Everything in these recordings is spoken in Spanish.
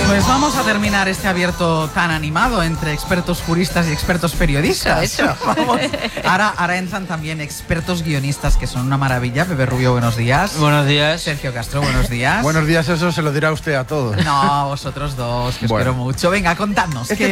Pues vamos a terminar este abierto tan animado entre expertos juristas y expertos periodistas. Eso. Vamos. Ahora entran también expertos guionistas, que son una maravilla. Pepe Rubio, buenos días. Buenos días. Sergio Castro, buenos días. Buenos días, eso se lo dirá usted a todos. No, vosotros dos, que os quiero mucho. Venga, contadnos. Este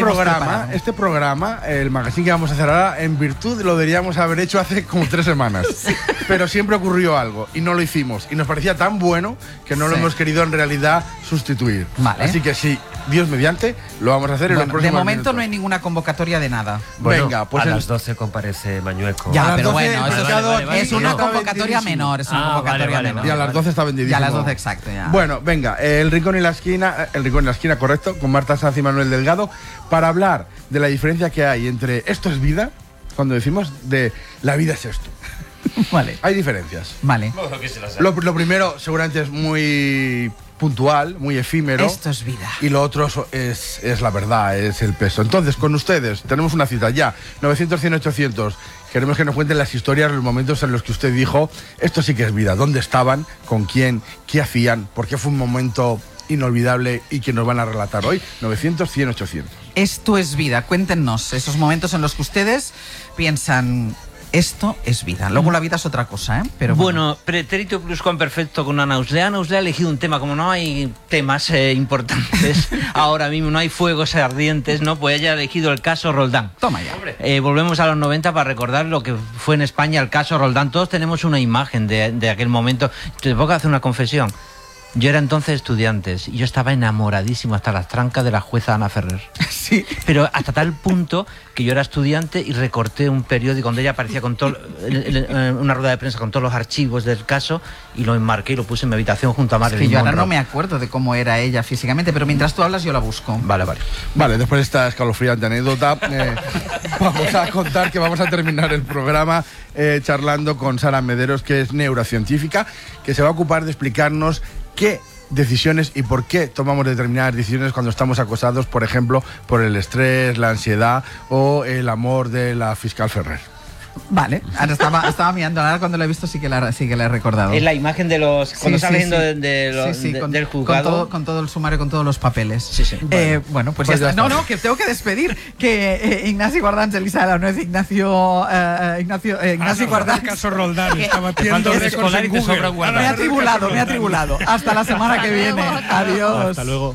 programa, el magazine que vamos a hacer ahora, en virtud lo deberíamos haber hecho hace como 3 semanas. Sí. Pero siempre ocurrió algo y no lo hicimos. Y nos parecía tan bueno que no lo hemos querido en realidad sustituir. Vale. Así que sí, Dios mediante, lo vamos a hacer en los próximos De momento minutos. no hay ninguna convocatoria de nada. Bueno, venga, pues a las 12 comparece Mañueco. Ya, a pero las 12 bueno, eso es una está convocatoria vendidísimo. menor. Es una convocatoria menor. Y a las 12 está vendidísimo. Y a las 12, exacto, ya. Bueno, venga, el Rincón en la esquina, correcto, con Marta Sanz y Manuel Delgado, para hablar de la diferencia que hay entre esto es vida, cuando decimos de la vida es esto. Vale. Hay diferencias. Vale. Lo primero seguramente es muy puntual, muy efímero. Esto es vida. Y lo otro es la verdad, es el peso. Entonces, con ustedes, tenemos una cita ya, 900-100-800. Queremos que nos cuenten las historias, los momentos en los que usted dijo, esto sí que es vida. ¿Dónde estaban? ¿Con quién? ¿Qué hacían? ¿Por qué fue un momento inolvidable y que nos van a relatar hoy? 900-100-800. Esto es vida. Cuéntenos esos momentos en los que ustedes piensan... Esto es vida. Luego la vida es otra cosa, ¿eh? Pero bueno, pretérito pluscuamperfecto con Anauslia. Anauslia ha elegido un tema, como no hay temas importantes ahora mismo, no hay fuegos ardientes, ¿no? Pues ella ha elegido el caso Roldán. Toma ya. Volvemos a los 90 para recordar lo que fue en España el caso Roldán. Todos tenemos una imagen de aquel momento. Te puedo hacer una confesión. Yo era entonces estudiante y yo estaba enamoradísimo hasta las trancas de la jueza Ana Ferrer. Sí. Pero hasta tal punto que yo era estudiante y recorté un periódico donde ella aparecía con todo, una rueda de prensa con todos los archivos del caso y lo enmarqué y lo puse en mi habitación junto a Marilyn Monroe. Yo ahora Monroe. no me acuerdo de cómo era ella físicamente, pero mientras tú hablas yo la busco. Vale, después de esta escalofriante anécdota, vamos a contar que vamos a terminar el programa charlando con Sara Mederos, que es neurocientífica, que se va a ocupar de explicarnos qué decisiones y por qué tomamos determinadas decisiones cuando estamos acosados, por ejemplo, por el estrés, la ansiedad o el amor de la fiscal Ferrer. Vale, ahora estaba mirando, ahora cuando lo he visto sí que la he recordado. Es la imagen de los... Cuando saliendo del juzgado. Con todo el sumario, con todos los papeles. Sí. Bueno, pues ya está. No, que tengo que despedir. Que Ignasi Guardans, Elisa de la Nuez, Ignacio Guardans. Caso Roldán, estaba batiendo récords en Google. Me ha atribulado. Hasta la semana que viene. Adiós. Hasta luego.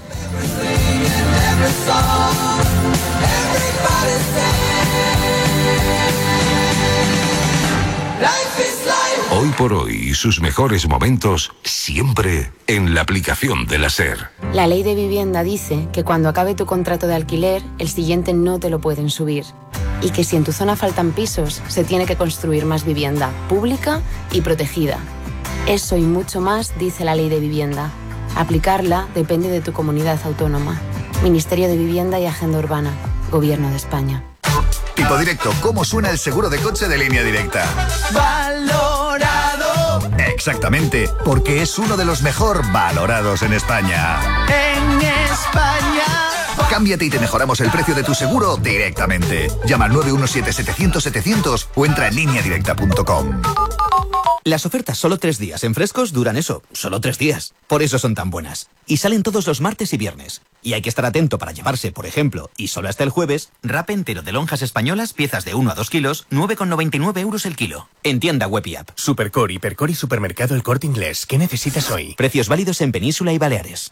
Hoy por hoy y sus mejores momentos siempre en la aplicación de la SER. La ley de vivienda dice que cuando acabe tu contrato de alquiler, el siguiente no te lo pueden subir. Y que si en tu zona faltan pisos, se tiene que construir más vivienda pública y protegida. Eso y mucho más dice la ley de vivienda. Aplicarla depende de tu comunidad autónoma. Ministerio de Vivienda y Agenda Urbana. Gobierno de España. Tipo Directo, ¿cómo suena el seguro de coche de Línea Directa? ¡Valorado! Exactamente, porque es uno de los mejor valorados en España. ¡En España! Cámbiate y te mejoramos el precio de tu seguro directamente. Llama al 917-700-700 o entra en lineadirecta.com. Las ofertas solo 3 días en Frescos duran eso, solo 3 días. Por eso son tan buenas. Y salen todos los martes y viernes. Y hay que estar atento para llevarse, por ejemplo, y solo hasta el jueves, wrap entero de lonjas españolas, piezas de 1 a 2 kilos, 9,99 € el kilo. En tienda web y app. Supercore, Hipercore y Supermercado El Corte Inglés. ¿Qué necesitas hoy? Precios válidos en Península y Baleares.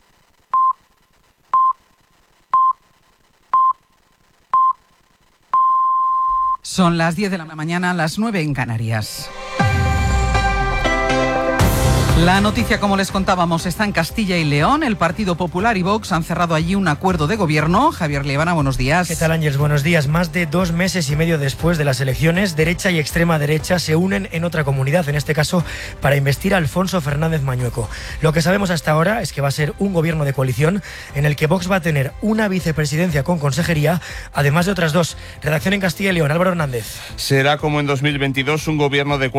Son las 10 de la mañana, las 9 en Canarias. La noticia, como les contábamos, está en Castilla y León. El Partido Popular y Vox han cerrado allí un acuerdo de gobierno. Javier Liebana, buenos días. ¿Qué tal, Ángels? Buenos días. Más de 2 meses y medio después de las elecciones, derecha y extrema derecha se unen en otra comunidad, en este caso para investir a Alfonso Fernández Mañueco. Lo que sabemos hasta ahora es que va a ser un gobierno de coalición en el que Vox va a tener una vicepresidencia con consejería, además de otras 2. Redacción en Castilla y León, Álvaro Hernández. Será como en 2022 un gobierno de